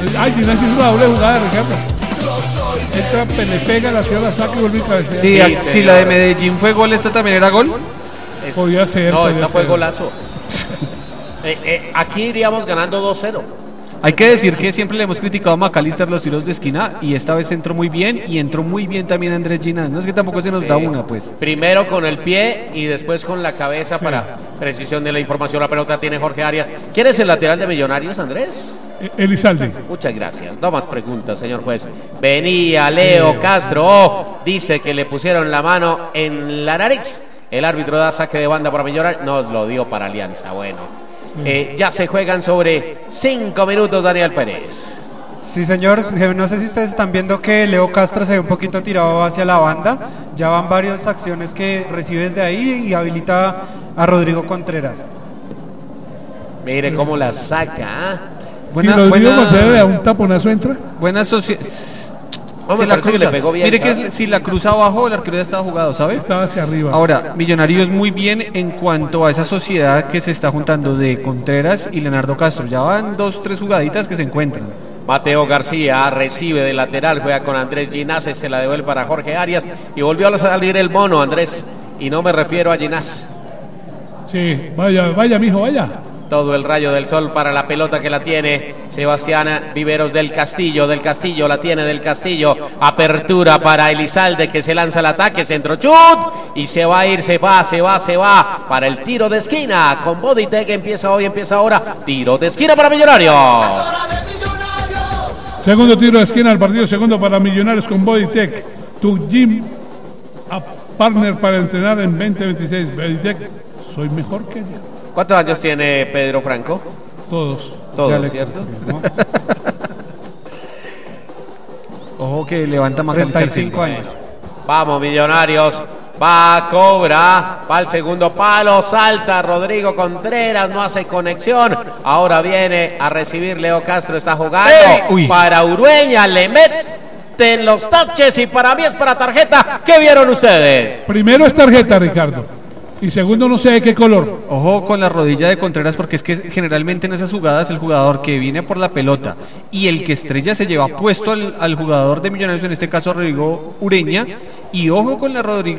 Ay, Ginás hizo una doble jugada, Ricardo. Entra, le pega, la tira, la saca y vuelve a cabecear. Sí, si la de Medellín fue gol, ¿esta también era gol? Podía ser. No, podía esta fue ser. golazo. Aquí iríamos ganando 2-0. Hay que decir que siempre le hemos criticado a McAllister los tiros de esquina y esta vez entró muy bien y entró muy bien también Andrés Ginás. No es que tampoco se nos da una, pues. Primero con el pie y después con la cabeza para precisión de la información. La pelota tiene Jorge Arias. ¿Quién es el lateral de Millonarios, Andrés? Elizalde. Muchas gracias. No más preguntas, señor juez. Venía Leo Castro. Dice que le pusieron la mano en la nariz. El árbitro da saque de banda para Millonarios. No, lo dio para Alianza. Bueno. Ya se juegan sobre 5 minutos, Daniel Pérez. Sí, señor. No sé si ustedes están viendo que Leo Castro se ve un poquito tirado hacia la banda. Ya van varias acciones que recibe desde ahí y habilita a Rodrigo Contreras. Mire cómo la saca. Si Rodrigo Contreras le da un taponazo, entra. Buena sociedad. Si la cruza, le pegó bien, mire ¿sabes? que si la cruza abajo, el arquero ya estaba jugado, ¿sabe? Estaba hacia arriba. Ahora, Millonarios muy bien en cuanto a esa sociedad que se está juntando de Contreras y Leonardo Castro. Ya van 2-3 jugaditas que se encuentran. Mateo García recibe de lateral, juega con Andrés Ginás, se la devuelve para Jorge Arias y volvió a salir el mono, Andrés. Y no me refiero a Ginás. Sí, vaya, mijo, vaya. Todo el rayo del sol para la pelota que la tiene Sebastián Viveros del Castillo la tiene del Castillo, apertura para Elizalde que se lanza al ataque, centro chut y se va a ir, se va para el tiro de esquina con Bodytech, empieza ahora, tiro de esquina para Millonarios. Segundo tiro de esquina al partido, segundo para Millonarios con Bodytech, tu gym a partner para entrenar en 2026. Bodytech, soy mejor que ella. ¿Cuántos años tiene Pedro Franco? Todos, ¿cierto? Ojo que levanta McAllister 35 años. Vamos, Millonarios. Va, cobra, va al segundo palo, salta Rodrigo Contreras, no hace conexión. Ahora viene a recibir Leo Castro, está jugando para Urueña, le meten los taches y para mí es para tarjeta. ¿Qué vieron ustedes? Primero es tarjeta, Ricardo. Y segundo, no sé de qué color. Ojo con la rodilla de Contreras porque es que generalmente en esas jugadas el jugador que viene por la pelota y el que estrella se lleva puesto al jugador de Millonarios, en este caso Rodrigo Ureña. Y ojo con la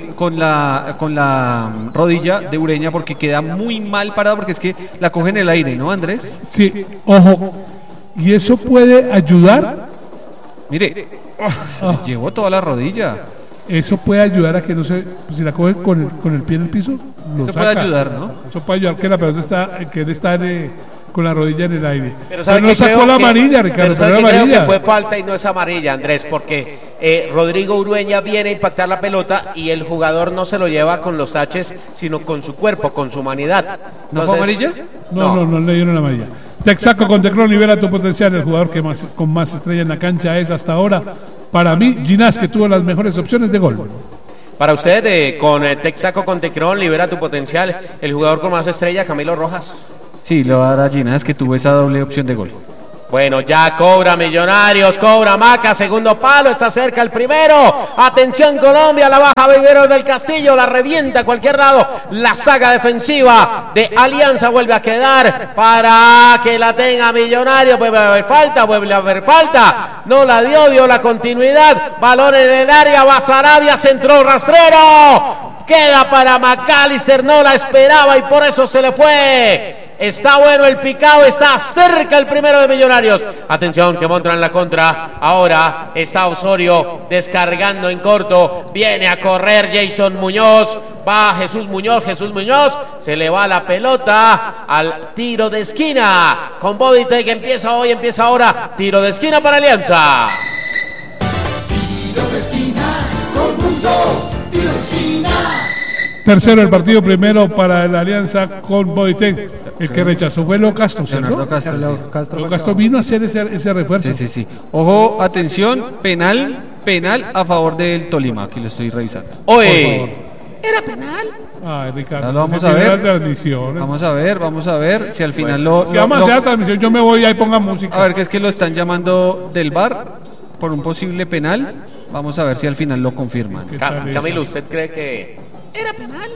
rodilla de Ureña porque queda muy mal parado porque es que la coge en el aire, ¿no, Andrés? Sí, ojo. Y eso puede ayudar. Mire, se le llevó toda la rodilla. Eso puede ayudar a que no se, si la coge con el pie en el piso, lo Eso saca. puede ayudar, ¿no? Eso puede ayudar que la pelota está con la rodilla en el aire. Pero ¿sabe no qué sacó creo la que- amarilla, Ricardo. Pero ¿sabe sacó qué la creo amarilla. que fue falta y no es amarilla, Andrés? Porque Rodrigo Urueña viene a impactar la pelota y el jugador no se lo lleva con los taches, sino con su cuerpo, con su humanidad. ¿No fue amarilla? No le dieron la amarilla. Texaco con Tecron libera tu potencial. El jugador que con más estrella en la cancha es hasta ahora, para mí, Ginás, que tuvo las mejores opciones de gol. Para usted, con Texaco con Tecron, libera tu potencial. El jugador con más estrella, Camilo Rojas. Sí, lo va a dar a Ginás que tuvo esa doble opción de gol. Bueno, ya cobra Millonarios, cobra Maca, segundo palo, está cerca el primero. Atención Colombia, la baja Viveros del Castillo, la revienta a cualquier lado. La saga defensiva de Alianza vuelve a quedar para que la tenga Millonarios. Vuelve a haber falta. No la dio la continuidad. Balón en el área, va Sarabia, centró rastrero. Queda para McAllister, no la esperaba y por eso se le fue. Está bueno el picado, está cerca el primero de Millonarios. Atención que montan la contra. Ahora está Osorio descargando en corto. Viene a correr Jason Muñoz. Va Jesús Muñoz. Se le va la pelota al tiro de esquina. Con Bodytech empieza ahora. Tiro de esquina para Alianza. Tiro de esquina, todo el mundo, tiro de esquina. Tercero el partido, primero para la Alianza con Bodytech. El que rechazó fue Leo Castro, ¿cierto? Leonardo Castro, sí. Leo Castro vino a hacer ese refuerzo. Sí. Ojo, atención, penal a favor del Tolima. Aquí lo estoy revisando. Oye, ¿era penal? Ay, Ricardo, Ya lo vamos se a pierde ver. la transmisión. Vamos a ver si al final Si vamos a hacer la transmisión, yo me voy y ahí ponga música. A ver, que es que lo están llamando del VAR por un posible penal. Vamos a ver si al final lo confirman. ¿Qué tal Camilo, ¿usted cree que era penal?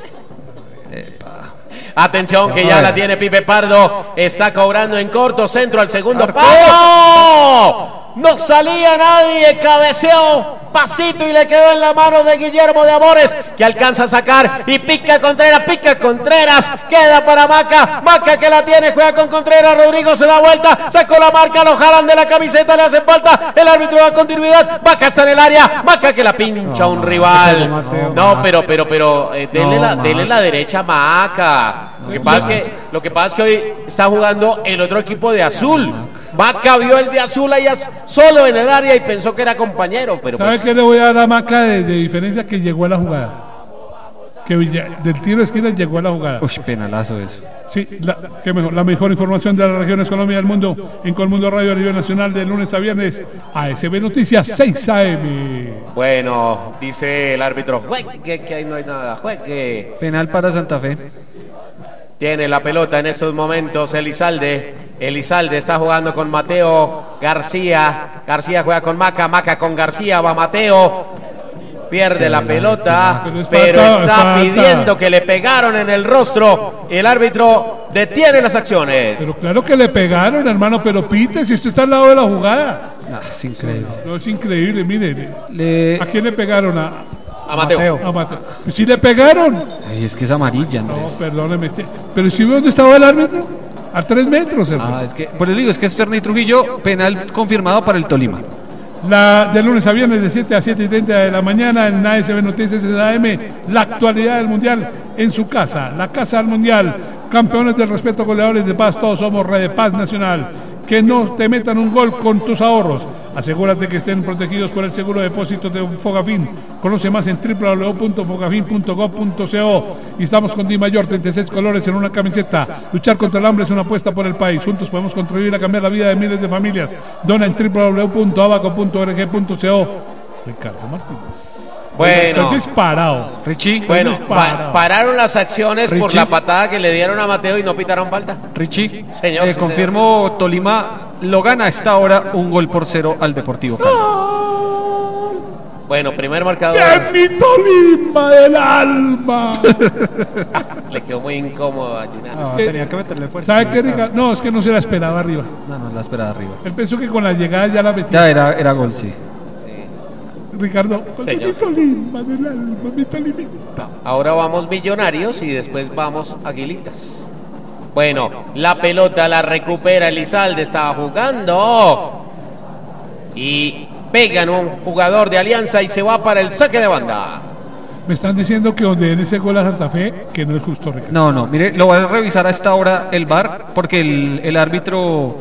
Atención que A ya ver. la tiene Pipe Pardo. Está cobrando en corto, centro al segundo palo. no salía nadie, cabeceó, pasito y le quedó en la mano de Guillermo de Amores, que alcanza a sacar y pica Contreras, queda para Maca que la tiene, juega con Contreras, Rodrigo se da vuelta, sacó la marca, lo jalan de la camiseta, le hace falta, el árbitro da continuidad, Maca está en el área, Maca que la pincha un rival, no, pero denle la derecha a Maca, lo que pasa es que hoy está jugando el otro equipo de azul. Maca vio el de azul allá solo en el área y pensó que era compañero. Pero ¿sabe qué le voy a dar a Maca de diferencia? Que llegó a la jugada. Que del tiro de esquina llegó a la jugada. Uy, penalazo eso. Sí, la mejor información de las regiones Colombia y del mundo en Colmundo Radio a nivel nacional de lunes a viernes. ASB Noticias 6 AM. Bueno, dice el árbitro, juegue, que ahí no hay nada, juegue. Penal para Santa Fe. Tiene la pelota en estos momentos Elizalde está jugando con Mateo García juega con Maca con García, va Mateo, pierde la pelota, pero está pidiendo que le pegaron en el rostro, el árbitro detiene las acciones. Pero claro que le pegaron, hermano, pero pite si usted está al lado de la jugada. Es increíble. No, es increíble, mire. ¿A quién le pegaron? A Mateo. Si le pegaron. Ay, es que es amarilla, Andrés. No, perdóneme. Pero si ve dónde estaba el árbitro, a 3 metros. Es que, por eso digo, es que es Ferney Trujillo, penal confirmado para el Tolima. De lunes a viernes de 7 a 7:30 de la mañana en ASB Noticias AM, la actualidad del Mundial en su casa, la casa del Mundial, campeones del respeto, goleadores de paz, todos somos Red de Paz Nacional. Que no te metan un gol con tus ahorros. Asegúrate que estén protegidos por el seguro de depósitos de Fogafín. Conoce más en www.fogafin.gov.co. Y estamos con Di Mayor, 36 colores en una camiseta. Luchar contra el hambre es una apuesta por el país. Juntos podemos contribuir a cambiar la vida de miles de familias. Dona en www.abaco.org.co. Ricardo Martínez. Bueno, estoy disparado. Richie. Bueno, pararon las acciones por la patada que le dieron a Mateo y no pitaron falta. Richie, señor, confirmo, Tolima lo gana a esta hora 1-0 al Deportivo Cali. Bueno, primer marcador. ¡De mi Tolima del alma! Le quedó muy incómodo a Ginás. No, tenía que meterle fuerza. ¿Sabe qué, Ricardo? No, es que no se la esperaba arriba. No la esperaba arriba. Él pensó que con la llegada ya la metía. Ya era gol, sí. Ricardo, señor. Mi Tolima del alma, mi Tolimita. Ahora vamos Millonarios y después vamos Aguilitas. Bueno, la pelota la recupera Elizalde, estaba jugando y pegan un jugador de Alianza y se va para el saque de banda. Me están diciendo que donde den ese gol a Santa Fe, que no es justo, Ricardo. No, mire, lo voy a revisar a esta hora el VAR, porque el árbitro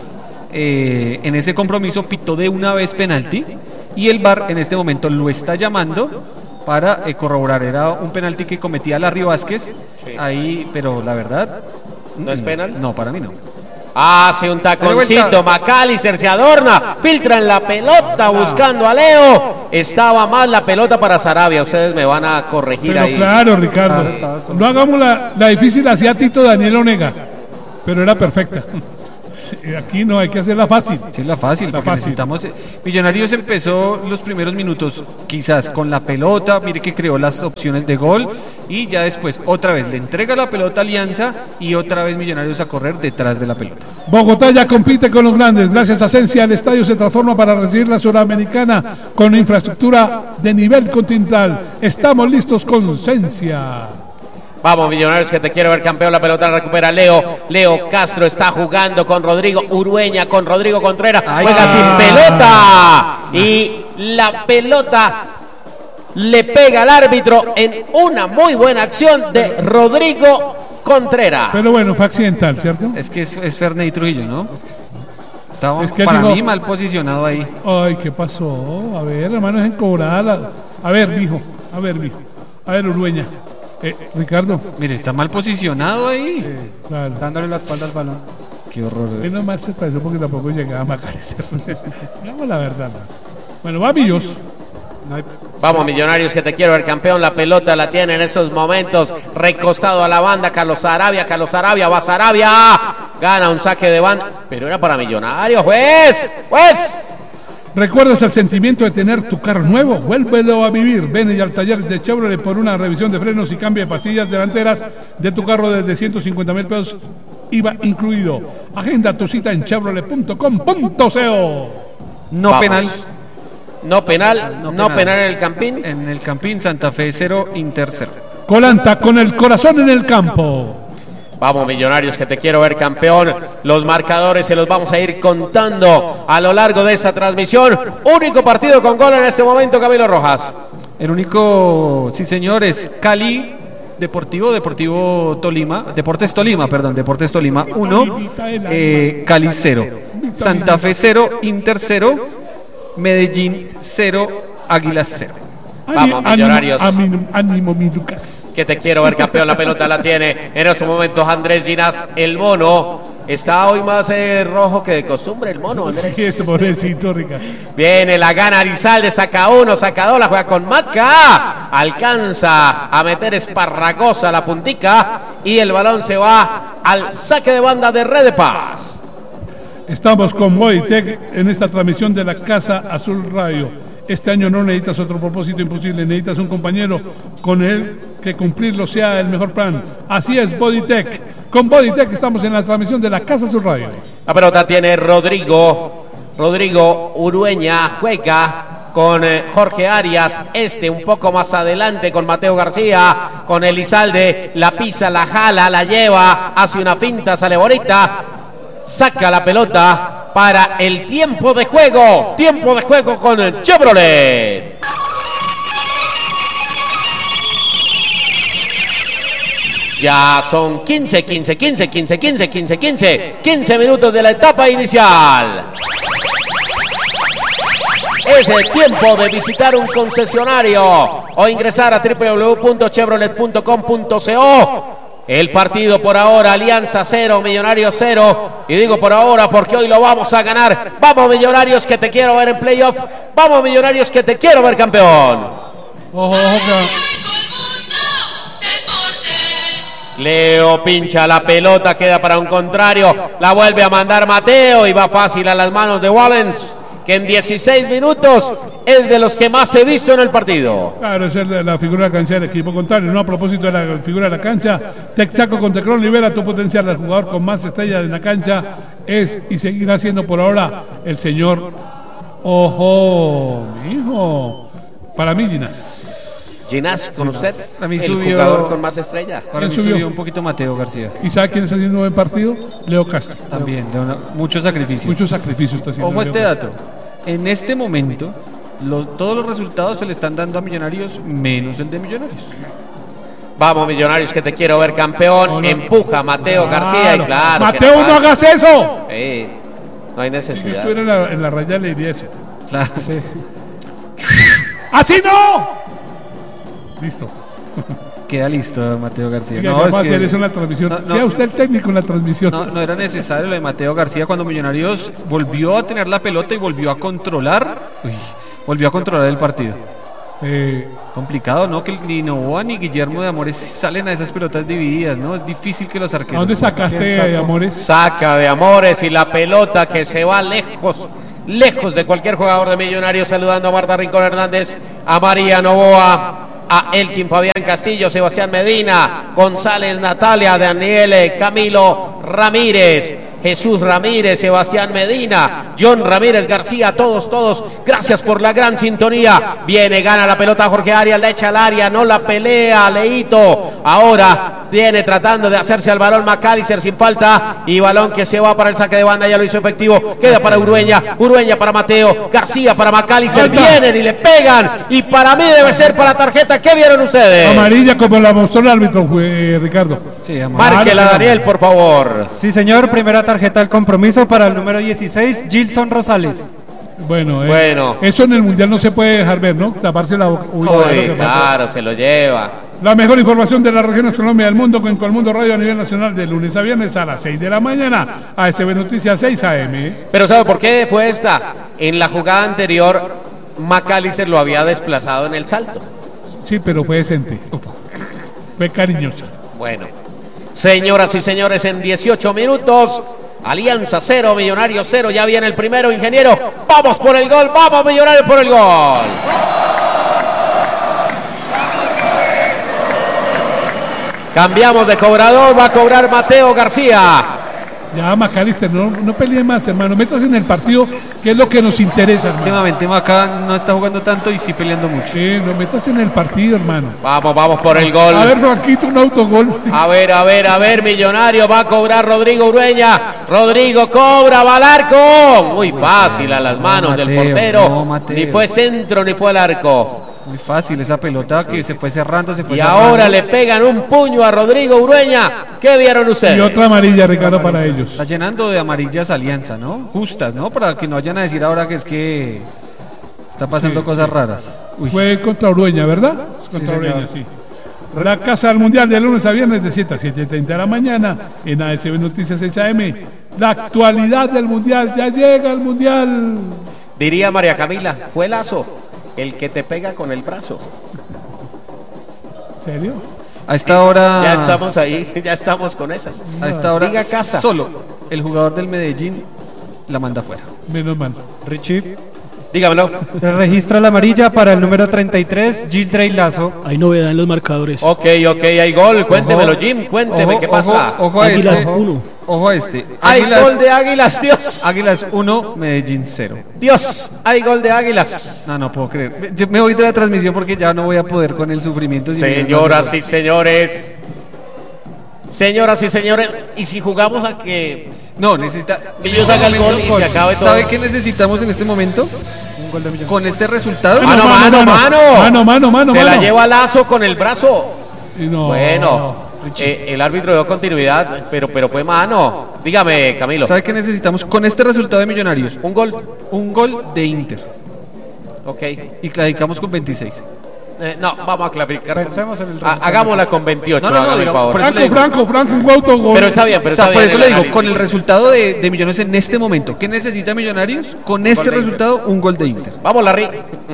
en ese compromiso pitó de una vez penalti. Y el VAR en este momento lo está llamando para corroborar. Era un penalti que cometía Larry Vázquez. Sí. Ahí, pero la verdad... ¿No es penal? No, para mí no. Hace un taconcito, McAllister se adorna, filtra en la pelota buscando a Leo. Estaba mal la pelota para Sarabia, ustedes me van a corregir. Pero ahí. Claro, Ricardo. No hagamos la difícil, hacía Tito Daniel Onega, pero era perfecta. Aquí no, hay que hacerla fácil. Sí, la fácil. Necesitamos... Millonarios empezó los primeros minutos quizás con la pelota, mire que creó las opciones de gol y ya después otra vez le entrega la pelota a Alianza y otra vez Millonarios a correr detrás de la pelota. Bogotá ya compite con los grandes. Gracias a Sensia, el estadio se transforma para recibir la Sudamericana con infraestructura de nivel continental. Estamos listos con Sensia. Vamos Millonarios, que te quiero ver campeón. La pelota la recupera Leo Castro está jugando con Rodrigo Urueña, con Rodrigo Contreras, juega sin pelota y la pelota le pega al árbitro en una muy buena acción de Rodrigo Contreras. Pero bueno, fue accidental, ¿cierto? Es que es Ferney Trujillo, ¿no? Estaba Es que para digo- mí mal posicionado ahí. Ay, ¿qué pasó? A ver, hermano, es encobrada. A ver, mijo. A ver, Urueña. Ricardo. Mire, está mal posicionado ahí. Claro. Dándole la espalda al balón. Qué horror. Menos mal se pasó porque tampoco llegaba a Macalister. Digamos la verdad. Bueno, va Millos. No hay... Vamos Millonarios, que te quiero ver campeón. La pelota la tiene en esos momentos, recostado a la banda Carlos Sarabia, va Sarabia, gana un saque de banda, pero era para Millonarios. Juez. ¿Recuerdas el sentimiento de tener tu carro nuevo? Vuélvelo a vivir. Ven al taller de Chevrolet por una revisión de frenos y cambio de pastillas delanteras de tu carro desde 150,000 pesos, IVA incluido. Agenda tu cita en chevrolet.com.co. No Vamos. penal. No penal, no penal en el Campín. En el Campín, Santa Fe 0, Inter 0. Colanta con el corazón en el campo. Vamos, Millonarios, que te quiero ver campeón. Los marcadores se los vamos a ir contando a lo largo de esta transmisión. Único partido con gol en este momento, Camilo Rojas. El único, sí señores, Cali, Deportivo Tolima, Deportes Tolima 1, Cali 0, Santa Fe 0, Inter 0, Medellín 0, Águilas 0. Vamos, Millonarios. Ánimo, mi Lucas. Que te quiero ver campeón, la pelota la tiene en estos momentos Andrés Ginás, el mono. Está hoy más rojo que de costumbre el mono, Andrés. Sí, es pobrecito, Ricardo. Viene, la gana Arizalde, saca uno, saca dos, la juega con Maca. Alcanza a meter Esparragosa la puntica y el balón se va al saque de banda de Red de Paz. Estamos con Bodytech en esta transmisión de la Casa Azul Radio. Este año no necesitas otro propósito imposible, necesitas un compañero con el que cumplirlo sea el mejor plan. Así es, Bodytech. Con Bodytech estamos en la transmisión de la Casa Azul Radio. La pelota tiene Rodrigo Urueña, juega con Jorge Arias, un poco más adelante con Mateo García, con Elizalde, la pisa, la jala, la lleva, hace una pinta, sale bonita, saca la pelota para el tiempo de juego con Chevrolet. Ya son 15 minutos de la etapa inicial. Es el tiempo de visitar un concesionario o ingresar a www.chevrolet.com.co. El partido por ahora, Alianza 0, Millonarios 0. Y digo por ahora porque hoy lo vamos a ganar. Vamos, Millonarios, que te quiero ver en playoff. Vamos, Millonarios, que te quiero ver campeón. Ojo, Leo pincha la pelota, queda para un contrario. La vuelve a mandar Mateo y va fácil a las manos de Wallens, que en 16 minutos es de los que más he visto en el partido. Claro, esa es la figura de la cancha del equipo contrario. No, a propósito de la figura de la cancha, Texaco con Tecron libera tu potencial. El jugador con más estrellas en la cancha es y seguirá siendo por ahora el señor. Ojo, hijo. Para mí, Ginás, con usted, A mí el subió- jugador con más estrella. Para mí ¿Quién subió? subió un poquito Mateo García. ¿Y sabe quién está haciendo un buen partido? Leo Castro. También, mucho sacrificio. Mucho sacrificio está haciendo. Ojo a Leo este Castro. dato. En este momento, todos los resultados se le están dando a Millonarios, menos el de Millonarios. Vamos, Millonarios, que te quiero ver campeón. No, no. Empuja Mateo García y claro. Mateo, que no hagas eso. No hay Si yo necesidad. estuviera en la raya le diría eso. Claro. ¡Así no! Listo. Queda listo Mateo García. Oiga, No, ya es va a que- hacer eso en la transmisión. no, no. Sea usted el técnico en la transmisión. No era necesario lo de Mateo García cuando Millonarios volvió a tener la pelota y volvió a controlar. Volvió a controlar el partido. Complicado, ¿no? Que ni Novoa ni Guillermo de Amores salen a esas pelotas divididas, ¿no? Es difícil que los ¿A arqueros. dónde sacaste, Amores? Saca de Amores y la pelota que se va lejos de cualquier jugador de Millonarios, saludando a Marta Rincón Hernández, a María Novoa, a Elkin Fabián Castillo, Sebastián Medina, González Natalia, Daniel Camilo Ramírez, Jesús Ramírez, Sebastián Medina, John Ramírez García, todos, gracias por la gran sintonía. Viene, gana la pelota Jorge Arias, la echa al área, no la pelea, Leito. Ahora viene tratando de hacerse al balón Macalister sin falta y balón que se va para el saque de banda, ya lo hizo efectivo, queda para Urueña para Mateo, García para Macalister, vienen y le pegan y para mí debe ser para tarjeta. ¿Qué vieron ustedes? Amarilla como la mostró el árbitro, Ricardo. Sí, Márquela, Daniel, por favor. Sí, señor, primera tarjeta del compromiso para el número 16, Gilson Rosales. Bueno, Bueno. eso en el Mundial no se puede dejar ver, ¿no? Taparse la boca. Uy, Uy, claro, se lo lleva. La mejor información de las regiones Colombia del mundo con Colmundo Radio a nivel nacional de lunes a viernes a las 6 de la mañana. ASB Noticias 6 AM. Pero ¿sabe por qué fue esta? En la jugada anterior, Macalister lo había desplazado en el salto. Sí, pero fue decente. Fue cariñosa. Bueno, señoras y señores, en 18 minutos, Alianza 0, Millonarios 0, ya viene el primero, ingeniero. Vamos por el gol, vamos Millonarios por el gol. Cambiamos de cobrador, va a cobrar Mateo García. Ya, Macalister, no peleen más, hermano. Métase en el partido, que es lo que nos interesa, hermano. Últimamente Maca no está jugando tanto y sí peleando mucho. Sí, no métase en el partido, hermano. Vamos por el gol. A ver, Franquito, un autogol. A ver, Millonario va a cobrar Rodrigo Urueña. Rodrigo cobra, va al arco. Muy fácil a las manos del portero. Ni fue centro ni fue al arco. Muy fácil esa pelota que se fue cerrando, Y ahora le pegan un puño a Rodrigo Urueña. ¿Qué vieron ustedes? Y otra amarilla, Ricardo, para ellos. Está llenando de amarillas Alianza, ¿no? Justas, ¿no? Para que no vayan a decir ahora que es que está pasando cosas raras. Uy. Fue contra Urueña, ¿verdad? Contra Urueña, sí. La Casa del Mundial de lunes a viernes de 7 a 7:30 de la mañana en ASB Noticias 6 AM. La actualidad del Mundial, ya llega el Mundial. Diría María Camila, fue Lazo el que te pega con el brazo. ¿Serio? A esta hora... Ya estamos ahí, ya estamos con esas. A esta hora Diga Casa. solo el jugador del Medellín la manda afuera. Menos mal. Richie, Dígamelo. se registra la amarilla para el número 33, Gildrey Lazo. Hay novedad en los marcadores. Ok, hay gol. Cuéntemelo, Jim, cuénteme qué pasa. Ojo a Águilas este. 1. Ojo a este. Hay gol de Águilas, Dios. Águilas 1, Medellín 0. Dios, hay gol de Águilas. No puedo creer. Yo me voy de la transmisión porque ya no voy a poder con el sufrimiento. Señoras y señores. Señoras y señores. Y si jugamos a que No, necesita... Millos haga el gol y se acabe todo. ¿Sabe qué necesitamos en este momento? Un gol de Millonarios. Con este resultado... Mano. Mano. Se la lleva Lazo con el brazo. Y no. Bueno, el árbitro dio continuidad, pero fue mano. Dígame, Camilo. ¿Sabe qué necesitamos con este resultado de Millonarios? Un gol. Un gol de Inter. Ok. Y clasificamos con 26. No, vamos a clasificar. Pensemos en el Hagámosla con 28. No, hágame el digamos, favor. por eso le digo. Franco, un autogol. Pero está bien, O sea, por eso le digo, con el resultado de Millonarios en este momento, ¿qué necesita Millonarios? Con este gol de resultado, un gol de Inter. Vamos, Larry.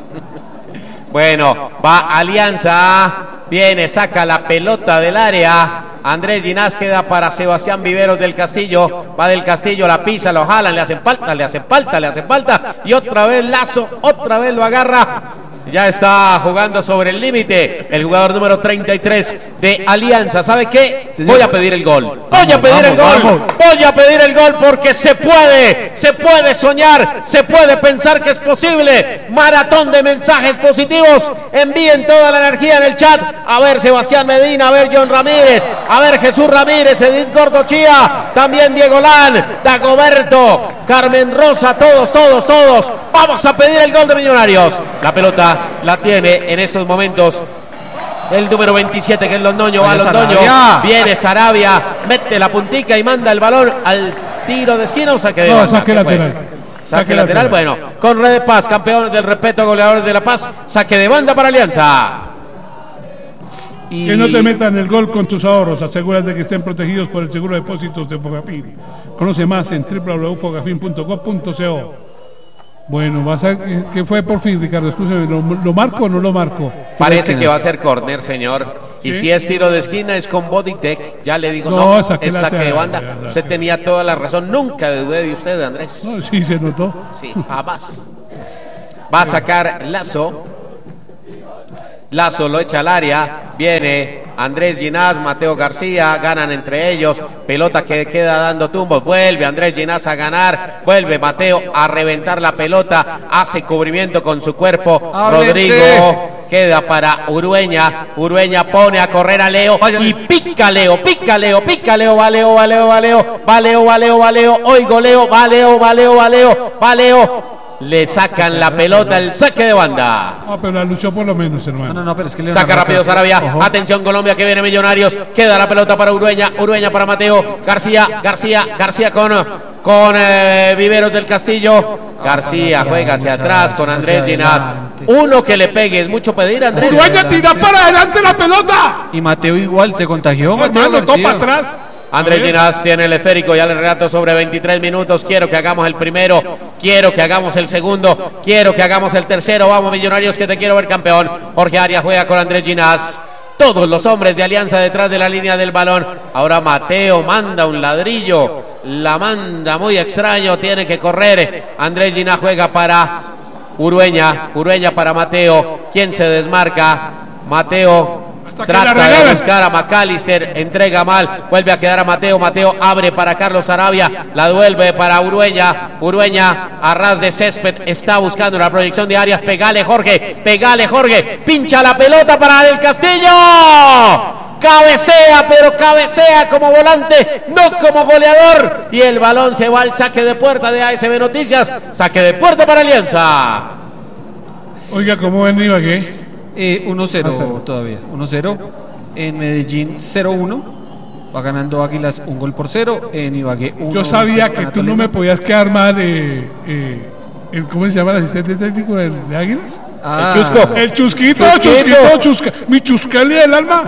Bueno, va Alianza. Viene, saca la pelota del área. Andrés Ginás queda para Sebastián Viveros del Castillo. Va del Castillo, la pisa, lo jalan, le hacen falta. Y otra vez Lazo, otra vez lo agarra. Ya está jugando sobre el límite el jugador número 33 de Alianza. ¿Sabe qué? Señor. Voy a pedir el gol. Voy a pedir el gol porque se puede soñar, se puede pensar que es posible. Maratón de mensajes positivos. Envíen toda la energía en el chat. A ver Sebastián Medina, a ver John Ramírez, a ver Jesús Ramírez, Edith Gordochía, también Diego Lan, Dagoberto, Carmen Rosa, todos. Vamos a pedir el gol de Millonarios. La pelota la tiene en estos momentos el número 27, que es Londoño. Va Londoño, viene Sarabia, mete la puntica y manda el balón al tiro de esquina o saque de banda. Saque lateral. Saque lateral, bueno, con Red de Paz, campeones del respeto, goleadores de La Paz, saque de banda para Alianza. Y... Que no te metan el gol con tus ahorros. Asegúrate de que estén protegidos por el seguro de depósitos de Fogafín. Conoce más en www.fogafin.com.co. Bueno, ¿qué fue por fin, Ricardo? Escúcheme, ¿lo marco o no lo marco? Parece que va a ser córner, señor. Y si es tiro de esquina es con Bodytech. Ya le digo, no, es saque de banda. Usted tenía toda la razón. Nunca dudé de usted, Andrés. No, sí, se notó. Sí, jamás. Va a sacar Lazo. Lazo lo echa al área. Viene Andrés Ginás, Mateo García. Ganan entre ellos. Pelota que queda dando tumbos. Vuelve Andrés Ginás a ganar. Vuelve Mateo a reventar la pelota. Hace cubrimiento con su cuerpo. Rodrigo queda para Urueña. Urueña pone a correr a Leo. Y pica Leo. Va Leo. Oigo Leo. Va Leo. Le sacan la pelota, el saque de banda. Pero la luchó por lo menos, hermano. No, pero es que saca rápido Sarabia. Ojo. Atención Colombia, que viene Millonarios. Queda la pelota para Urueña para Mateo. García con Viveros del Castillo. García juega hacia atrás con Andrés Ginás. Uno que le pegue, es mucho pedir, Andrés. Urueña tira para adelante la pelota. Y Mateo igual se contagió. Mateo lo para atrás. Andrés Ginás tiene el esférico, ya le relato sobre 23 minutos. Quiero que hagamos el primero, quiero que hagamos el segundo, quiero que hagamos el tercero. Vamos Millonarios, que te quiero ver campeón. Jorge Arias juega con Andrés Ginás. Todos los hombres de Alianza detrás de la línea del balón. Ahora Mateo manda un ladrillo, la manda muy extraño, tiene que correr. Andrés Ginás juega para Urueña para Mateo. ¿Quién se desmarca? Mateo Trata de buscar a McAllister, entrega mal, vuelve a quedar a Mateo, Mateo abre para Carlos Sarabia, la devuelve para Urueña, Urueña a ras de césped, está buscando la proyección de Arias, pegale Jorge, pincha la pelota para Del Castillo, cabecea, pero cabecea como volante, no como goleador, y el balón se va al saque de puerta de ASB Noticias, saque de puerta para Alianza. Oiga, ¿cómo ven Ibagué? 1-0 todavía, 1-0. En Medellín 0-1. Va ganando Águilas 1-0. En Ibagué 1. Yo sabía que tú no me podías quedar mal. ¿Cómo se llama el asistente técnico de Águilas? El Chusco. El Chusquito. Mi Chusqueli del alma.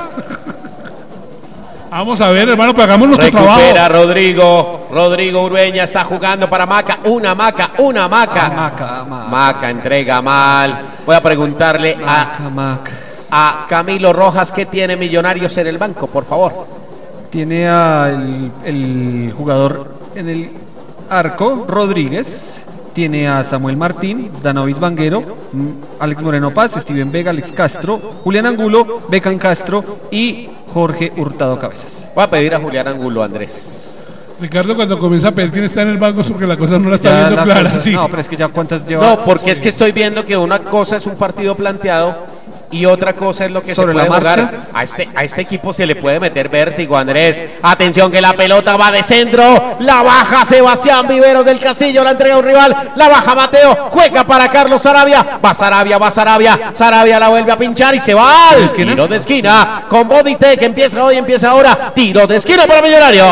Vamos a ver, hermano, pues hagamos nuestro trabajo. Recupera Rodrigo Urueña está jugando para Maca. Una Maca. Maca entrega mal. Voy a preguntarle a Camilo Rojas qué tiene Millonarios en el banco, por favor. Tiene el jugador en el arco, Rodríguez. Tiene a Samuel Martín, Danovis Vanguero, Alex Moreno Paz, Steven Vega, Alex Castro, Julián Angulo, Becán Castro y Jorge Hurtado Cabezas. Voy a pedir a Julián Angulo, Andrés. Ricardo, cuando comienza a pedir quién está en el banco es porque la cosa no la está viendo clara. Sí. No, pero es que ya cuántas lleva. No, porque es que estoy viendo que una cosa es un partido planteado y otra cosa es lo que sobre se puede la marcha. jugar. A este equipo se le puede meter vértigo, Andrés. Atención que la pelota va de centro, la baja Sebastián Viveros del Castillo, la entrega a un rival, la baja Mateo, juega para Carlos Sarabia, va Sarabia la vuelve a pinchar y se va al tiro de esquina con Bodytech, empieza ahora, tiro de esquina para Millonarios.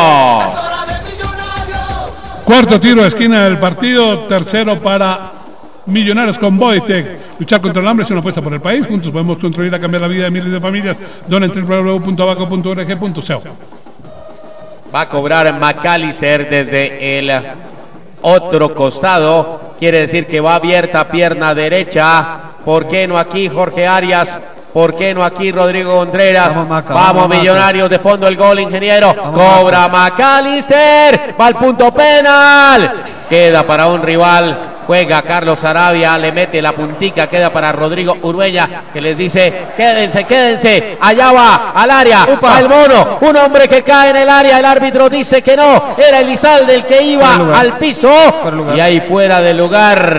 Cuarto tiro de esquina del partido, tercero para Millonarios con Bodytech. Luchar contra el hambre es una apuesta por el país. Juntos podemos contribuir a cambiar la vida de miles de familias. Dona en www.abaco.org.co. Va a cobrar McAllister desde el otro costado. Quiere decir que va abierta pierna derecha. ¿Por qué no aquí Jorge Arias? ¿Por qué no aquí Rodrigo Contreras? Vamos Millonarios, de fondo el gol, ingeniero. Cobra McAllister. Va al punto penal. Queda para un rival. Juega Carlos Sarabia, le mete la puntica, queda para Rodrigo Urueña, que les dice, quédense, allá va, al área, va el mono, un hombre que cae en el área, el árbitro dice que no, era Elizalde el que iba al piso, y ahí fuera de lugar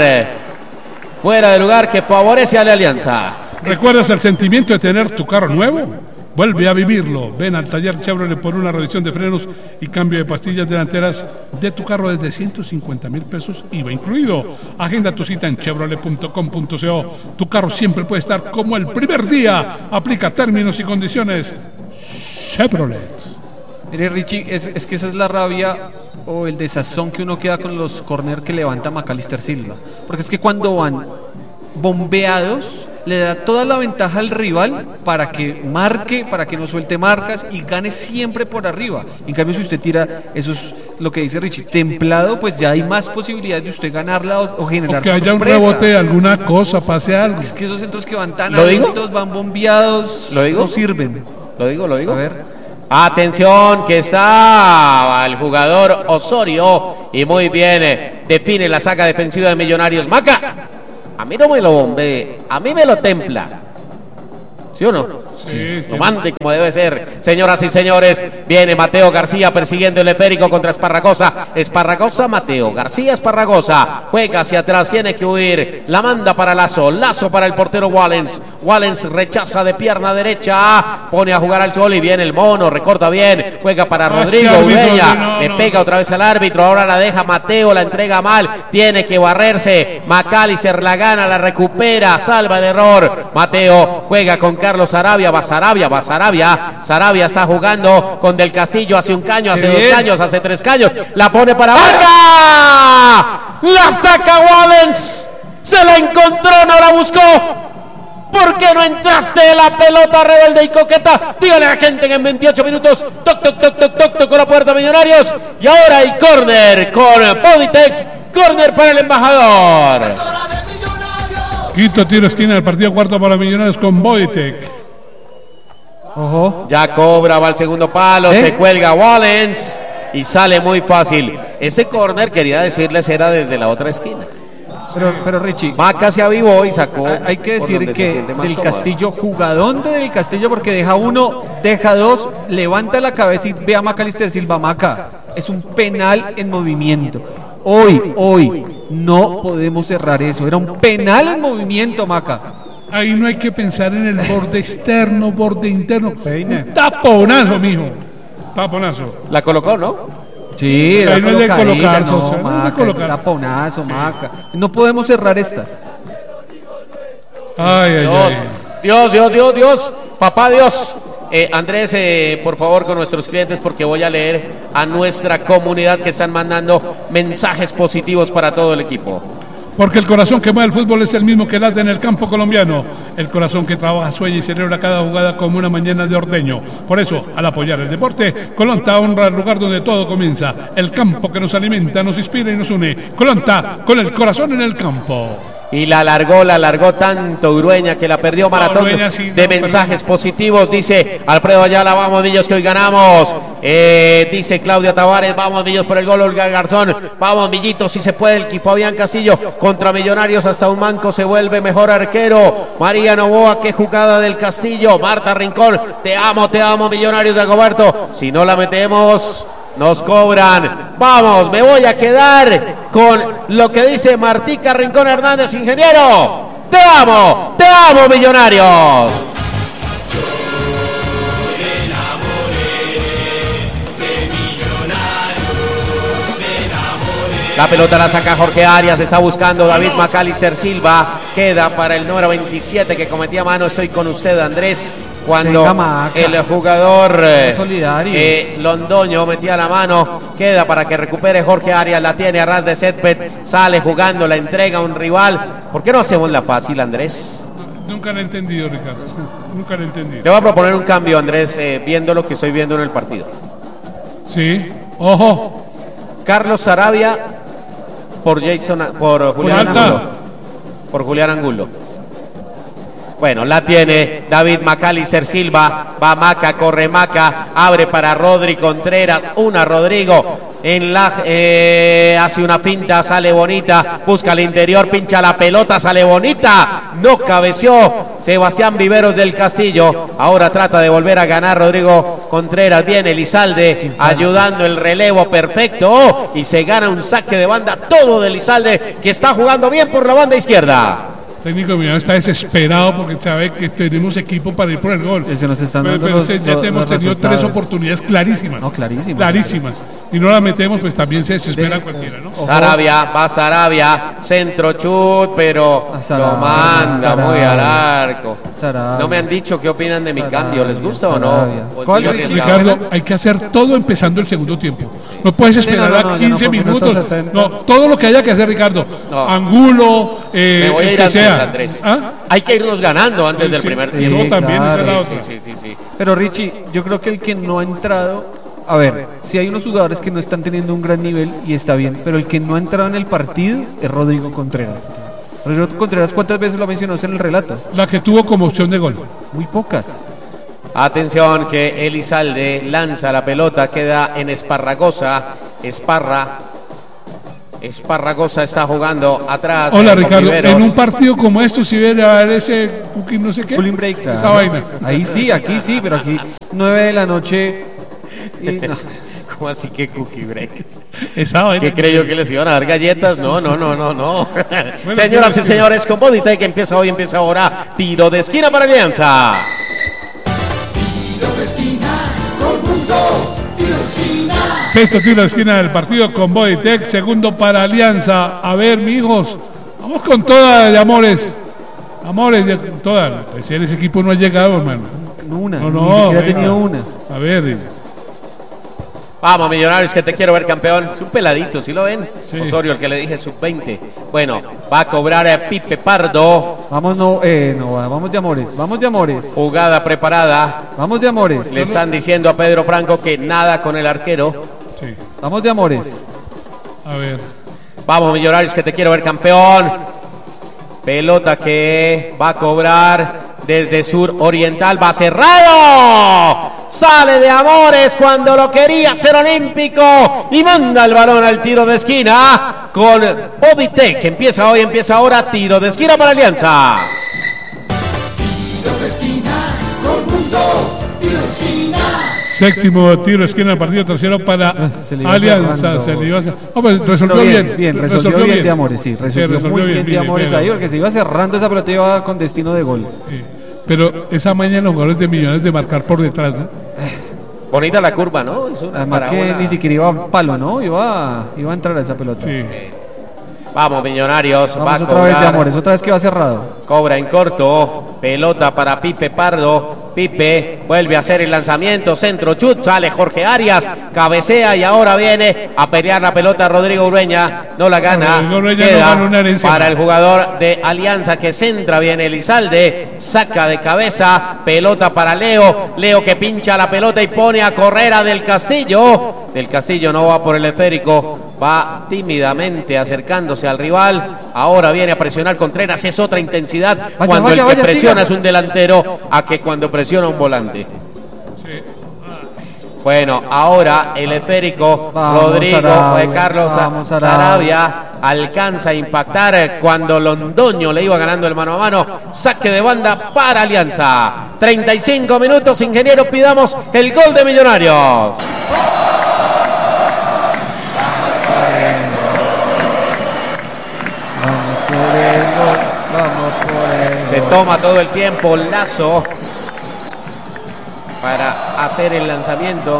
que favorece a la Alianza. ¿Recuerdas el sentimiento de tener tu carro nuevo? Vuelve a vivirlo. Ven al taller Chevrolet por una revisión de frenos y cambio de pastillas delanteras de tu carro desde 150,000 pesos, IVA incluido. Agenda tu cita en chevrolet.com.co. Tu carro siempre puede estar como el primer día. Aplica términos y condiciones. Chevrolet. Mire, Richie, es que esa es la rabia o el desazón que uno queda con los corner que levanta McAllister Silva. Porque es que cuando van bombeados, le da toda la ventaja al rival para que marque, para que no suelte marcas y gane siempre por arriba. En cambio, si usted tira, eso es lo que dice Richie, templado, pues ya hay más posibilidades de usted ganarla o generar o que haya sorpresa. Un rebote, alguna cosa, pase algo. Es que esos centros que van tan altos, van bombeados, no sirven. Lo digo. A ver. Atención, que está el jugador Osorio y muy bien define la saga defensiva de Millonarios. Maca. A mí no me lo bombee, a mí me lo templa. ¿Sí o no? Sí. Lo mande como debe ser. Señoras y señores, viene Mateo García persiguiendo el esférico contra Esparragosa, Mateo García Esparragosa. Juega hacia atrás, tiene que huir. La manda para Lazo para el portero Wallens. Wallens rechaza de pierna derecha. Pone a jugar al sol y viene el mono. Recorta bien. Juega para Rodrigo Ureña. Le pega otra vez al árbitro. Ahora la deja Mateo, la entrega mal. Tiene que barrerse. McAllister la gana, la recupera. Salva el error. Mateo juega con Carlos Sarabia. Va Sarabia está jugando con Del Castillo hace un caño, hace 2 caños, hace 3 caños. La pone para Vaca. La saca Wallens. Se la encontró, no la buscó. ¿Por qué no entraste la pelota rebelde y coqueta? Dígale a la gente que en 28 minutos toc con la puerta Millonarios. Y ahora hay córner con Bodytech. Córner para el embajador. Quinto tiro esquina del partido, cuarto para Millonarios con Bodytech. Ojo. Ya cobra, va al segundo palo, se cuelga Wallens y sale muy fácil. Ese córner, quería decirles, era desde la otra esquina. Pero Richie, Maca se avivó y sacó. hay que por decir donde se que siente más Del cómodo. Castillo, jugadón de Del Castillo, porque deja uno, deja dos, levanta la cabeza y ve a Macalister Silva. Maca, es un penal en movimiento. Hoy, no podemos cerrar eso. Era un penal en movimiento, Maca. Ahí no hay que pensar en el borde externo, borde interno. Peine. Un taponazo, mijo. Taponazo. La colocó, ¿no? Sí, era Ahí no es de colocadita, colocar, no, socio, no es de Maca, colocar. taponazo, Maca. No podemos cerrar estas. Ay. Dios, papá Dios. Andrés, por favor, con nuestros clientes, porque voy a leer a nuestra comunidad que están mandando mensajes positivos para todo el equipo. Porque el corazón que mueve el fútbol es el mismo que late en el campo colombiano. El corazón que trabaja, sueña y celebra cada jugada como una mañana de ordeño. Por eso, al apoyar el deporte, Colonta honra el lugar donde todo comienza. El campo que nos alimenta, nos inspira y nos une. Colonta, con el corazón en el campo. Y la alargó tanto Urueña que la perdió. Maratón Urueña sí, de mensajes positivos. Dice Alfredo Ayala, vamos Millos que hoy ganamos. Dice Claudia Tavares, vamos Millos por el gol. Olga Garzón, vamos Millitos si se puede. El Fabián Castillo contra Millonarios, hasta un manco se vuelve mejor arquero. María Novoa, qué jugada del Castillo. Marta Rincón, te amo Millonarios de Agoberto. Si no la metemos, nos cobran. Vamos, me voy a quedar con lo que dice Martica Rincón Hernández, ingeniero. Te amo, Millonarios. La pelota la saca Jorge Arias, está buscando David Macalister Silva. Queda para el número 27 que cometía mano. Estoy con usted, Andrés. Cuando Venga, Maca. el jugador Solidario. Londoño metía la mano, queda para que recupere Jorge Arias, la tiene a ras de césped, sale jugando, la entrega a un rival. ¿Por qué no hacemos la fácil, Andrés? Nunca lo he entendido, Ricardo. Nunca lo he entendido. Le voy a proponer un cambio, Andrés, viendo lo que estoy viendo en el partido. Sí. Ojo. Carlos Sarabia por Julián Falta. Angulo. Por Julián Angulo. Bueno, la tiene David Macalister Silva, va Maca, corre Maca, abre para Rodri Contreras, Rodrigo, hace una pinta, sale bonita, busca el interior, pincha la pelota, sale bonita, no cabeció Sebastián Viveros del Castillo, ahora trata de volver a ganar Rodrigo Contreras, viene Elizalde ayudando el relevo perfecto, y se gana un saque de banda todo de Elizalde, que está jugando bien por la banda izquierda. El técnico mío está desesperado porque sabe que tenemos equipo para ir por el gol. Se nos están Pero dando ya hemos los tenido resultados. 3 oportunidades clarísimas. No, clarísimas. Clarísimas. Y no la metemos, pues también se desespera cualquiera, ¿no? Sarabia, va Sarabia, centro chut, pero Sarabia, lo manda Sarabia. muy al arco. Sarabia. No me han dicho qué opinan de mi Sarabia, cambio, ¿les gusta o Sarabia. no? ¿O ¿Cuál, estoy Richie? arriesgado? Ricardo, hay que hacer todo empezando el segundo tiempo. No puedes esperar no, a no, 15 ya no, por minutos. minuto 70. No, todo lo que haya que hacer, Ricardo. No. Angulo, Me voy a el ir que antes, sea. Andrés. ¿Ah? Hay que irnos ganando antes del Sí, primer sí, tiempo. no, también esa es la claro, otra. Sí. Pero Richie, yo creo que el que no ha entrado, a ver, si hay unos jugadores que no están teniendo un gran nivel y está bien, pero el que no ha entrado en el partido es Rodrigo Contreras. Rodrigo Contreras, ¿cuántas veces lo mencionaste en el relato? La que tuvo como opción de gol. Muy pocas. Atención que Elizalde lanza la pelota, queda en Esparragosa. Esparragosa está jugando atrás. Hola, con Ricardo. Viveros. En un partido como esto, si viene a ver ese cookie no sé qué. Cooling break. Esa claro. vaina. Ahí sí, aquí sí, pero aquí 9 de la noche. Y no. ¿Cómo así que cookie break? Esa vaina. ¿Qué creyó que les iban a dar galletas? No. Bueno, Señoras y sí. señores, con Bodytech empieza hoy, empieza ahora. Tiro de esquina para Alianza. Tiro de esquina con Mundo. Tiro de esquina. Sexto tiro de esquina del partido con Bodytech. Segundo para Alianza. A ver, mi hijos. Vamos con toda de amores. Amores, de toda. Pues ese equipo no ha llegado, hermano. Una, No, ni no, siquiera ha venga. tenido una. A ver. Vamos, Millonarios, que te quiero ver campeón. Es un peladito, ¿sí lo ven? Sí. Osorio, el que le dije, sub-20. Bueno, va a cobrar a Pipe Pardo. Vamos, vamos de amores, vamos de amores, Jugada preparada. vamos de amores, Le están diciendo a Pedro Franco que nada con el arquero. Sí. vamos de amores. A ver. Vamos, Millonarios, que te quiero ver campeón. Pelota que va a cobrar desde sur oriental. Va cerrado. Sale de amores cuando lo quería hacer olímpico. Y manda el balón al tiro de esquina. con Bodytech. Empieza hoy, empieza ahora. Tiro de esquina para Alianza. Tiro de esquina con Mundo. Tiro de esquina. Séptimo tiro de esquina, partido tercero para Se le iba Alianza. cerrando. Se le iba a... pues resolvió bien. Resolvió bien de Amores, sí. Resolvió muy bien de Amores ahí, bien. porque se iba cerrando esa pelota, iba con destino de gol. Sí. Pero esa mañana los jugadores de Millonarios de marcar por detrás, ¿no? Bonita la curva, ¿no? Es una Además que parábola. ni siquiera iba a palo, ¿no? Iba a entrar a esa pelota. Sí. Vamos, Millonarios. Vamos va a otra vez de cobrar. Amores, otra vez que va cerrado. Cobra en corto, pelota para Pipe Pardo. Pipe vuelve a hacer el lanzamiento, centro chut, sale Jorge Arias, cabecea y ahora viene a pelear la pelota Rodrigo Ureña, no la gana, Rodrigo Ureña no queda gana una herencia. para el jugador de Alianza que centra bien Elizalde, saca de cabeza, pelota para Leo, Leo que pincha la pelota y pone a correr a Del Castillo no va por el esférico, va tímidamente acercándose al rival, ahora viene a presionar Contreras, es otra intensidad, cuando el que presiona es un delantero a que cuando presiona un volante. Bueno, ahora el esférico Vamos, Rodrigo Sarabia, Carlos vamos, Sarabia alcanza a impactar cuando Londoño le iba ganando el mano a mano. Saque de banda para Alianza. 35 minutos, ingenieros, pidamos el gol de Millonarios. Vamos por el Se toma todo el tiempo Lazo para hacer el lanzamiento.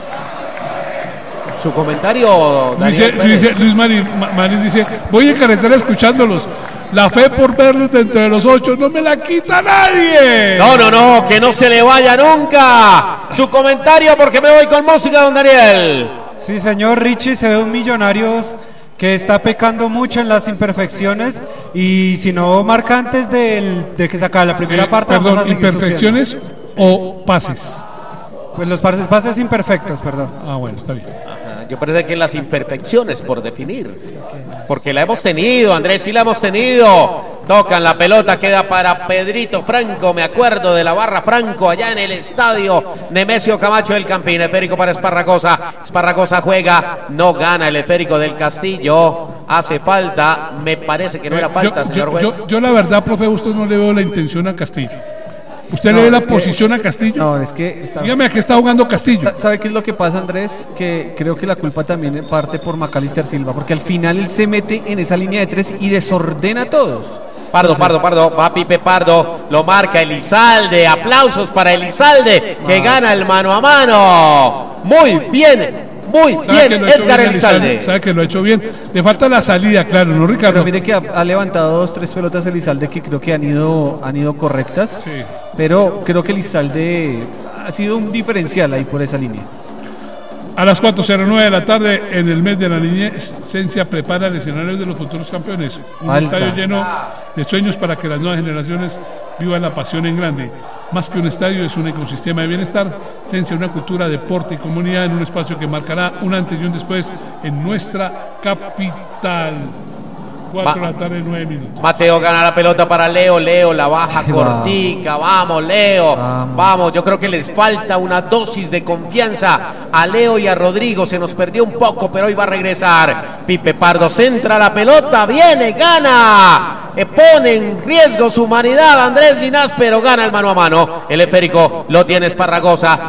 Su comentario, Daniel Pérez. Luis Marín dice, voy en carretera escuchándolos. La fe por verlos de entre los 8 no me la quita nadie. No, que no se le vaya nunca. Su comentario porque me voy con música, don Daniel. Sí, señor Richie, se ve un Millonarios que está pecando mucho en las imperfecciones y si no marca antes de que se acabe la primera parte. vamos a Perdón, seguir imperfecciones o pases. sufriendo. Pues los pases imperfectos, perdón. Ah, bueno, está bien. Yo parece que las imperfecciones por definir. Porque la hemos tenido, Andrés, sí la hemos tenido. Tocan la pelota, queda para Pedrito Franco. Me acuerdo de la barra Franco allá en el estadio Nemesio Camacho del Campín. Esférico para Esparragosa. Esparragosa juega, no gana el esférico del Castillo. Hace falta, me parece que no era falta, señor juez. Yo la verdad, profe, a usted no le veo la intención a Castillo. ¿Usted le ve la posición a Castillo? No, es que está... Dígame a qué está jugando Castillo. ¿Sabe qué es lo que pasa, Andrés? Que creo que la culpa también parte por Macalister Silva, porque al final él se mete en esa línea de 3 y desordena a todos. Pardo, va Pipe Pardo, lo marca Elizalde, aplausos para Elizalde, que gana el mano a mano. Muy bien, Edgar Elizalde. Sabe que lo ha hecho bien. Le falta la salida, claro, ¿no, Ricardo? Pero mire que ha levantado 2-3 pelotas Elizalde que creo que han ido correctas. Sí. Pero creo que Elizalde ha sido un diferencial ahí por esa línea. A las 4:09 de la tarde, en el mes de la niñez, Cencia prepara el escenario de los futuros campeones. Un Falta. estadio lleno de sueños para que las nuevas generaciones vivan la pasión en grande. Más que un estadio, es un ecosistema de bienestar. Cencia, una cultura, deporte y comunidad en un espacio que marcará un antes y un después en nuestra capital. 4 de la tarde, 9 minutos. Mateo gana la pelota para Leo, la baja cortica, vamos Leo, vamos, yo creo que les falta una dosis de confianza a Leo y a Rodrigo, se nos perdió un poco, pero hoy va a regresar. Pipe Pardo centra la pelota, viene, gana, pone en riesgo su humanidad Andrés Linás, pero gana el mano a mano. El esférico lo tiene Esparragosa,